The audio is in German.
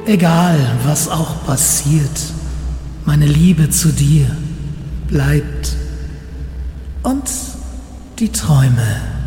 Egal, was auch passiert, meine Liebe zu dir bleibt. Und die Träume.